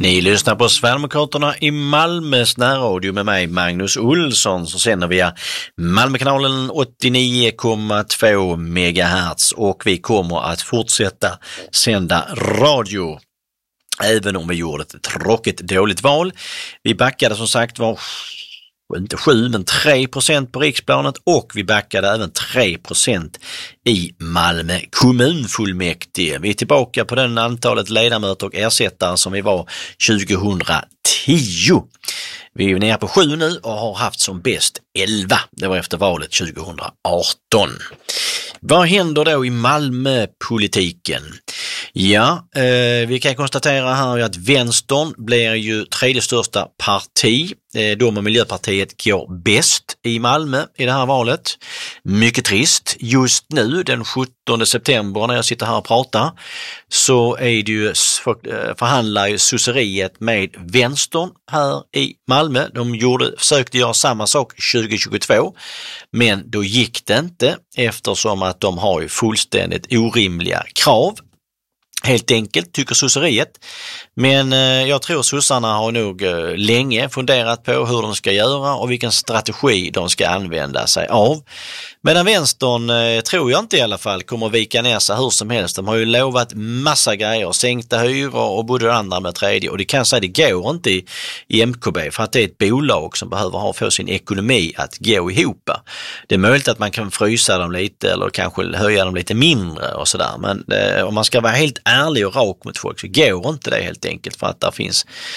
Ni lyssnar på Sverigedemokraterna i Malmös närradio med mig Magnus Olsson, som sänder via Malmökanalen 89,2 MHz, och vi kommer att fortsätta sända radio även om vi gjorde ett tråkigt dåligt val. Vi backade som sagt var inte 7 men 3% på riksplanet, och vi backade även 3% i Malmö kommunfullmäktige. Vi är tillbaka på den antalet ledamöter och ersättare som vi var 2010. Vi är nere på 7 nu och har haft som bäst 11. Det var efter valet 2018. Vad händer då i Malmöpolitiken? Ja, vi kan konstatera här att Vänstern blir ju tredje största parti. De och Miljöpartiet går bäst i Malmö i det här valet. Mycket trist. Just nu, den 17 september, när jag sitter här och pratar, så är det ju, förhandlar ju sosseriet med Vänstern här i Malmö. De försökte göra samma sak 2022, men då gick det inte, eftersom att de har ju fullständigt orimliga krav. Helt enkelt, tycker sosseriet. Men jag tror sossarna har nog länge funderat på hur de ska göra och vilken strategi de ska använda sig av. Medan Vänstern tror jag inte i alla fall kommer vika ner sig hur som helst. De har ju lovat massa grejer, sänkta hyror och både det andra med tredje. Och det kan säga, det går inte i MKB, för att det är ett bolag som behöver få sin ekonomi att gå ihop. Det är möjligt att man kan frysa dem lite eller kanske höja dem lite mindre och sådär. Men om man ska vara helt ärlig och rak mot folk så går inte det helt enkelt, för att där finns